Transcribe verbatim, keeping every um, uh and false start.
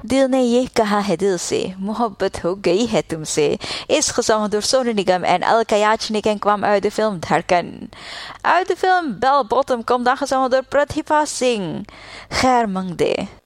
दिल ने ये कहा है दिल से मोहब्बत हो गई है तुमसे is gezongen door Sonu Nigam en Alka Yachnik en kwam uit de film Dharkan. Uit de film Bell Bottom komt dan gezongen door Pratibha Singh. Germangde.